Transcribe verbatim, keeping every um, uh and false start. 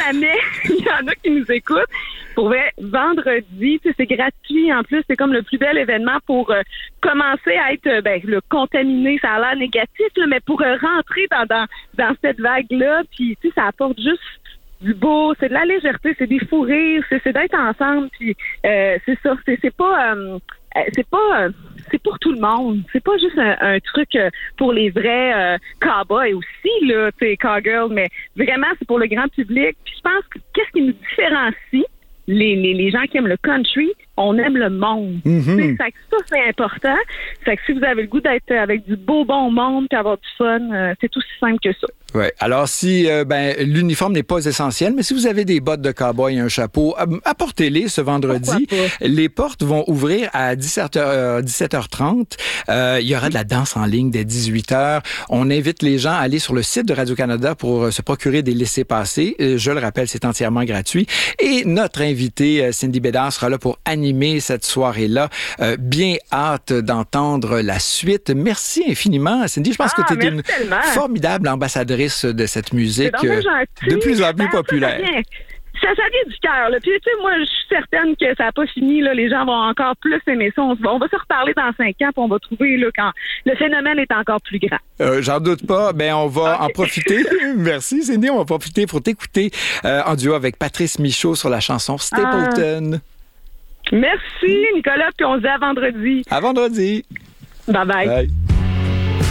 jamais il y en a qui nous écoutent, pour vrai, vendredi, c'est gratuit. En plus, c'est comme le plus bel événement pour euh, commencer à être euh, ben, le contaminé. Ça a l'air négatif, là, mais pour euh, rentrer dans, dans, dans cette vague-là, puis tu sais, ça apporte juste du beau, c'est de la légèreté, c'est des fous rires, c'est, c'est d'être ensemble, puis euh, c'est ça, c'est, c'est pas... Euh, c'est pas euh, c'est pour tout le monde. C'est pas juste un, un truc euh, pour les vrais euh, cowboys aussi, là, tu sais, cowgirls, mais vraiment, c'est pour le grand public. Puis je pense que qu'est-ce qui nous différencie, les, les, les gens qui aiment le country, on aime le monde. Mm-hmm. Ça, ça, c'est important. Fait que si vous avez le goût d'être avec du beau, bon monde et avoir du fun, euh, c'est aussi simple que ça. Oui. Alors, si euh, ben, l'uniforme n'est pas essentiel, mais si vous avez des bottes de cow-boy et un chapeau, apportez-les ce vendredi. Les portes vont ouvrir à dix-sept heures trente. Euh, il y aura de la danse en ligne dès dix-huit heures. On invite les gens à aller sur le site de Radio-Canada pour euh, se procurer des laissez-passer. Euh, je le rappelle, c'est entièrement gratuit. Et notre invitée, euh, Cindy Bédard, sera là pour animer cette soirée-là. Euh, bien hâte d'entendre la suite. Merci infiniment, Cindy. Je pense ah, que tu es une tellement. formidable ambassadrice de cette musique euh, de plus en plus ben, populaire. Ça, ça vient du cœur. Puis, tu sais, moi, je suis certaine que ça n'a pas fini. Là. Les gens vont encore plus aimer ça. On, on va se reparler dans cinq ans, puis on va trouver là, quand le phénomène est encore plus grand. Euh, j'en doute pas. Ben, on va okay. en profiter. Merci, Cindy. On va profiter pour t'écouter euh, en duo avec Patrice Michaud sur la chanson Stapleton. Ah. Merci, Nicolas. Puis on se dit à vendredi. À vendredi. Bye-bye. Bye.